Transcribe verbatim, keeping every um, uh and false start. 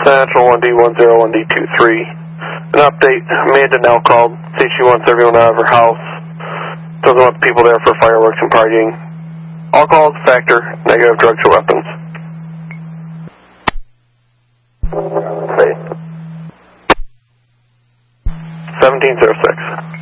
Central one D one zero one D two three. An update, Amanda now called, says she wants everyone out of her house. Doesn't want people there for fireworks and partying. Alcohol is a factor, negative drugs or weapons. seventeen oh six.